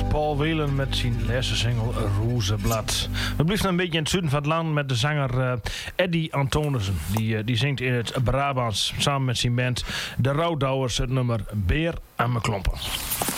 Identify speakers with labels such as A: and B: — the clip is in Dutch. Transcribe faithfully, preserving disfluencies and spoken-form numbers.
A: Paul Whelan met zijn laatste single Rozeblad. We blijven een beetje in het zuiden van het land met de zanger uh, Eddie Antonissen. Die, uh, die zingt in het Brabants samen met zijn band De Rouwdouwers het nummer Beer aan mijn klompen.